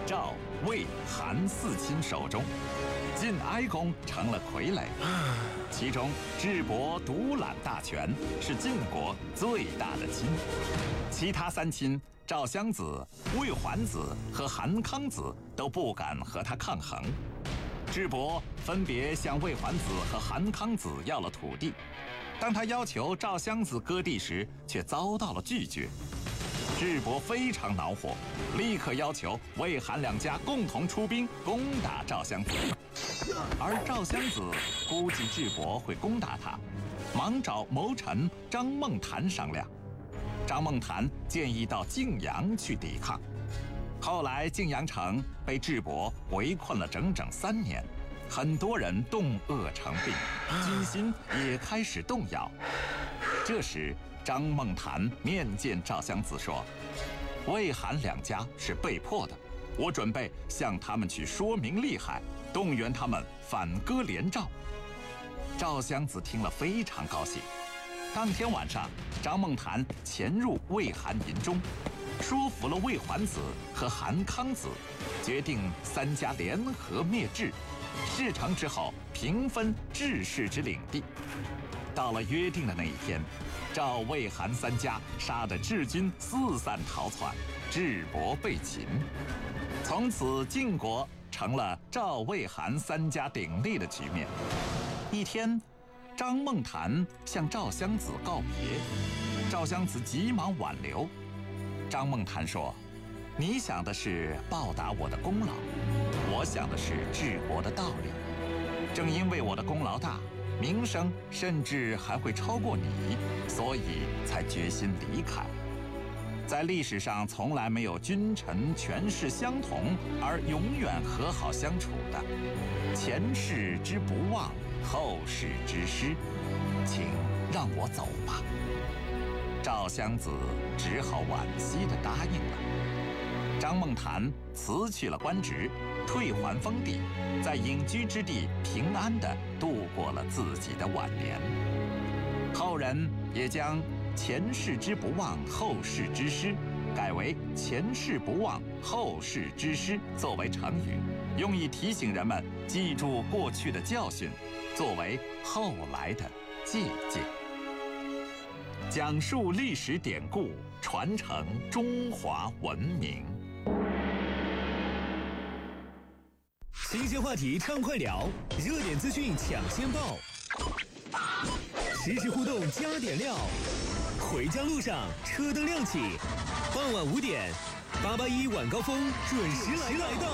赵、魏、韩四亲手中，晋哀公成了傀儡。其中智伯独揽大权，是晋国最大的亲。其他三亲赵襄子、魏桓子和韩康子都不敢和他抗衡。智伯分别向魏桓子和韩康子要了土地，当他要求赵襄子割地时，却遭到了拒绝。智伯非常恼火，立刻要求魏韩两家共同出兵攻打赵襄子。而赵襄子估计智伯会攻打他，忙找谋臣张孟谈商量。张孟谈建议到泾阳去抵抗。后来泾阳城被智伯围困了整整3年，很多人冻饿成病，军心也开始动摇。这时张孟谈面见赵襄子说：“魏韩两家是被迫的，我准备向他们去说明利害，动员他们反戈连赵。”赵襄子听了非常高兴。当天晚上，张孟谈潜入魏韩营中，说服了魏桓子和韩康子，决定3家联合灭智。事成之后，平分智氏之领地。到了约定的那一天，赵、魏、韩3家杀得智军四散逃窜，智伯被擒。从此晋国成了赵、魏、韩3家鼎立的局面。一天，张孟谈向赵襄子告别，赵襄子急忙挽留。张孟谈说：“你想的是报答我的功劳，我想的是治国的道理。正因为我的功劳大，名声甚至还会超过你，所以才决心离开。在历史上从来没有君臣权势相同而永远和好相处的，前世之不忘，后世之师，请让我走吧。”赵襄子只好惋惜地答应了。张孟谈辞去了官职，退还封地，在隐居之地平安地度过了自己的晚年。后人也将前世之不忘，后世之师改为前世不忘，后世之师作为成语，用以提醒人们记住过去的教训，作为后来的借鉴。讲述历史典故，传承中华文明。 新鲜话题畅快聊，热点资讯抢先报，实时互动加点料。回家路上车灯亮起，傍晚5点，881晚高峰准时来到。